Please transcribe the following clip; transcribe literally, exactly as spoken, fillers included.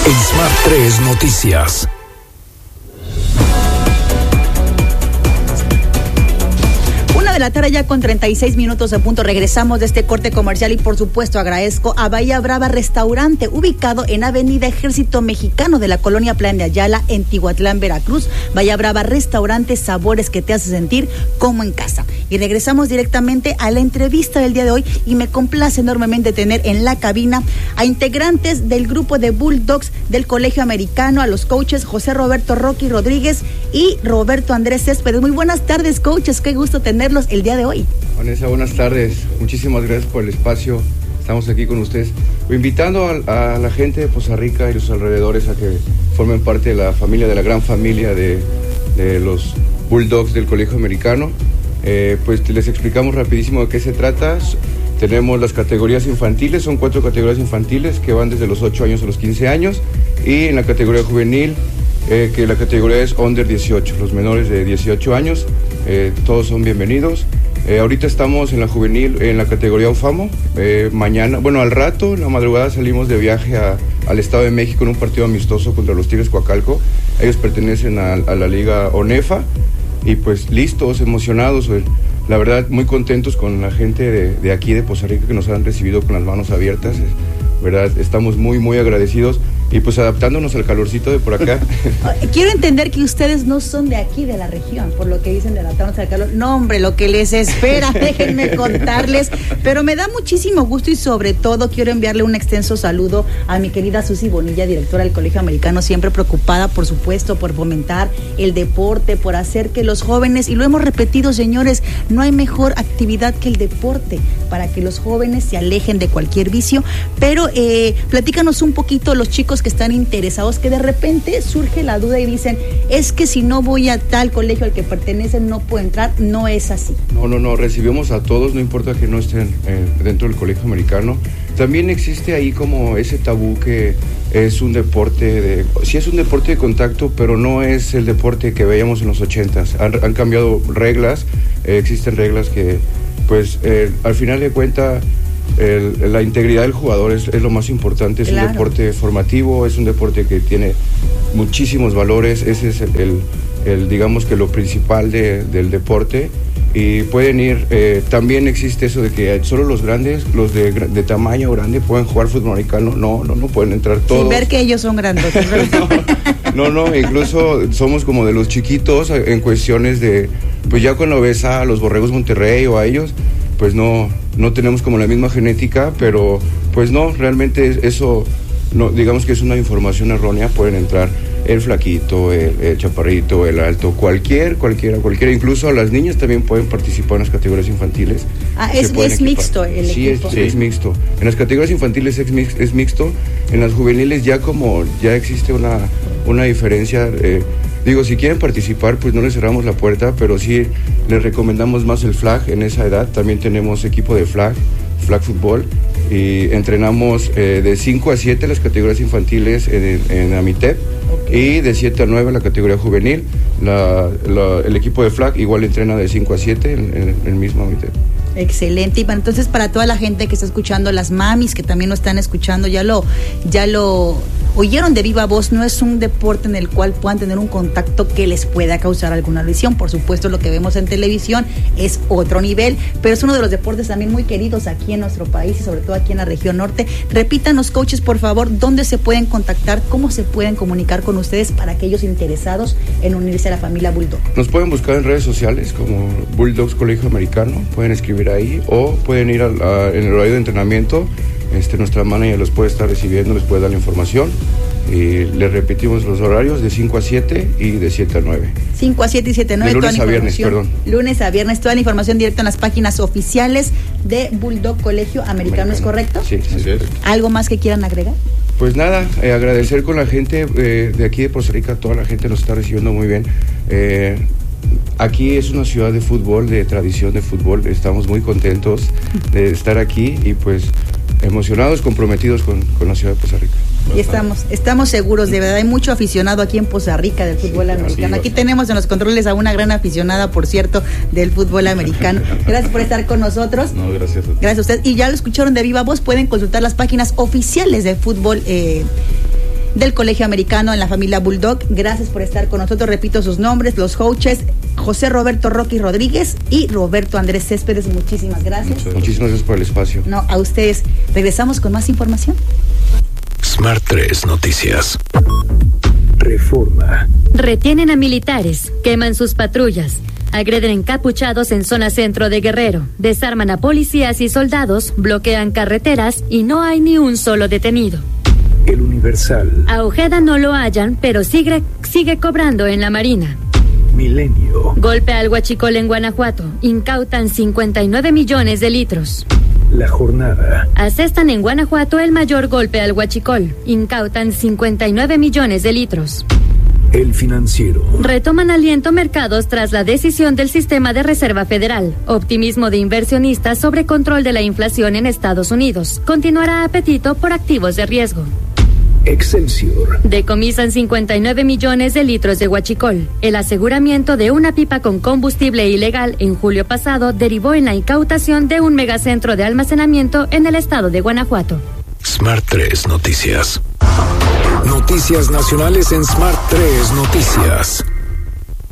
Smart tres Noticias. De la tarde ya con treinta y seis minutos a punto. Regresamos de este corte comercial y por supuesto agradezco a Bahía Brava Restaurante, ubicado en Avenida Ejército Mexicano de la colonia Plan de Ayala en Tihuatlán, Veracruz. Bahía Brava Restaurante, sabores que te hace sentir como en casa. Y regresamos directamente a la entrevista del día de hoy y me complace enormemente tener en la cabina a integrantes del grupo de Bulldogs del Colegio Americano, a los coaches José Roberto Rocky Rodríguez y Roberto Andrés Céspedes. Muy buenas tardes, coaches, qué gusto tenerlos el día de hoy. Vanessa, buenas tardes. Muchísimas gracias por el espacio. Estamos aquí con ustedes, invitando a, a la gente de Poza Rica y los alrededores a que formen parte de la familia, de la gran familia de, de los Bulldogs del Colegio Americano. Eh, pues les explicamos rapidísimo de qué se trata. Tenemos las categorías infantiles, son cuatro categorías infantiles que van desde los ocho años a los quince años, y en la categoría juvenil, eh, que la categoría es under dieciocho, los menores de dieciocho años. Eh, todos son bienvenidos. Eh, ahorita estamos en la juvenil, en la categoría UFAMO. Eh, mañana, bueno, al rato, en la madrugada salimos de viaje a, al Estado de México en un partido amistoso contra los Tigres Coacalco. Ellos pertenecen a, a la liga ONEFA y pues listos, emocionados, la verdad muy contentos con la gente de, de aquí de Poza Rica que nos han recibido con las manos abiertas. ¿Verdad? Estamos muy, muy agradecidos y pues adaptándonos al calorcito de por acá. Quiero entender que ustedes no son de aquí, de la región, por lo que dicen de adaptarnos al calor. No, hombre, lo que les espera, déjenme contarles. Pero me da muchísimo gusto y sobre todo quiero enviarle un extenso saludo a mi querida Susi Bonilla, directora del Colegio Americano, siempre preocupada, por supuesto, por fomentar el deporte, por hacer que los jóvenes, y lo hemos repetido, señores, no hay mejor actividad que el deporte para que los jóvenes se alejen de cualquier vicio. Pero eh, platícanos un poquito los chicos que están interesados, que de repente surge la duda y dicen, es que si no voy a tal colegio al que pertenecen no puedo entrar. No es así. No, no, no, recibimos a todos, no importa que no estén eh, dentro del Colegio Americano. También existe ahí como ese tabú que es un deporte de, sí es un deporte de contacto, pero no es el deporte que veíamos en los ochentas. Han, han cambiado reglas, eh, existen reglas que pues eh, al final de cuentas El, la integridad del jugador es, es lo más importante. Es claro. Un deporte formativo, es un deporte que tiene muchísimos valores. Ese es el, el, el digamos que lo principal de, del deporte. Y pueden ir, eh, también existe eso de que solo los grandes, los de, de tamaño grande pueden jugar fútbol americano. No, no, no pueden entrar todos. Sin ver que ellos son grandes. no, no, no, incluso somos como de los chiquitos en cuestiones de, pues ya cuando ves a los Borregos Monterrey o a ellos, pues no, no tenemos como la misma genética, pero pues no, realmente eso, no, digamos que es una información errónea. Pueden entrar el flaquito, el, el chaparrito, el alto, cualquier, cualquiera, cualquiera, incluso las niñas también pueden participar en las categorías infantiles. Ah, es, es mixto el sí, equipo. Es, sí, es mixto. En las categorías infantiles es, mix, es mixto, en las juveniles ya como, ya existe una, una diferencia. eh, Digo, si quieren participar, pues no les cerramos la puerta, pero sí les recomendamos más el flag en esa edad. También tenemos equipo de flag, flag fútbol, y entrenamos eh, de cinco a siete las categorías infantiles en, en Amitep, okay. Y de siete a nueve la categoría juvenil. La, la, el equipo de flag igual entrena de cinco a siete en, en el mismo Amitep. Excelente. Y entonces, para toda la gente que está escuchando, las mamis que también lo están escuchando, ya lo, ya lo oyeron de viva voz, no es un deporte en el cual puedan tener un contacto que les pueda causar alguna lesión. Por supuesto, lo que vemos en televisión es otro nivel, pero es uno de los deportes también muy queridos aquí en nuestro país y sobre todo aquí en la región norte. Repítanos, coaches, por favor, dónde se pueden contactar, cómo se pueden comunicar con ustedes para aquellos interesados en unirse a la familia Bulldog. Nos pueden buscar en redes sociales como Bulldogs Colegio Americano, pueden escribir ahí o pueden ir a, a, en el horario de entrenamiento. Este, nuestra manager los puede estar recibiendo, les puede dar la información. Y les repetimos los horarios de cinco a siete y de siete a nueve. cinco a siete y siete a nueve. De lunes a viernes, perdón. Lunes a viernes, toda la información directa en las páginas oficiales de Bulldog Colegio Americano, Americano. ¿Es correcto? Sí, sí, sí. ¿Algo más que quieran agregar? Pues nada, eh, agradecer con la gente eh, de aquí de Poza Rica, toda la gente nos está recibiendo muy bien. Eh, aquí es una ciudad de fútbol, de tradición de fútbol, estamos muy contentos de estar aquí y pues emocionados, comprometidos con, con la ciudad de Poza Rica. Y estamos, estamos seguros, de verdad, hay mucho aficionado aquí en Poza Rica del fútbol sí, americano. Aquí tenemos en los controles a una gran aficionada, por cierto, del fútbol americano. Gracias por estar con nosotros. No, gracias a ti. Gracias a usted. Y ya lo escucharon de viva voz, pueden consultar las páginas oficiales de fútbol eh, del Colegio Americano en la familia Bulldog. Gracias por estar con nosotros. Repito sus nombres, los coaches, José Roberto Rocky Rodríguez y Roberto Andrés Céspedes. Muchísimas gracias. Muchas, muchísimas gracias por el espacio. No, a ustedes. Regresamos con más información. Smart tres Noticias. Reforma. Retienen a militares, queman sus patrullas, agreden encapuchados en zona centro de Guerrero, desarman a policías y soldados, bloquean carreteras y no hay ni un solo detenido. El Universal. A Ojeda no lo hallan, pero sigue, sigue cobrando en la Marina. Milenio. Golpe al huachicol en Guanajuato, incautan cincuenta y nueve millones de litros. La Jornada. Asestan en Guanajuato el mayor golpe al huachicol, incautan cincuenta y nueve millones de litros. El Financiero. Retoman aliento mercados tras la decisión del Sistema de Reserva Federal. Optimismo de inversionistas sobre control de la inflación en Estados Unidos. Continuará apetito por activos de riesgo. Excelsior. Decomisan cincuenta y nueve millones de litros de huachicol. El aseguramiento de una pipa con combustible ilegal en julio pasado derivó en la incautación de un megacentro de almacenamiento en el estado de Guanajuato. Smart tres Noticias. Noticias nacionales en Smart tres Noticias.